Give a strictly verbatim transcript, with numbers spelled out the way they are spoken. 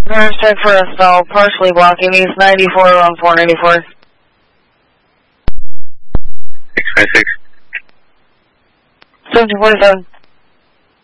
North check for a stall, partially blocking East ninety-four on four ninety-four. six five six. seventeen forty-seven.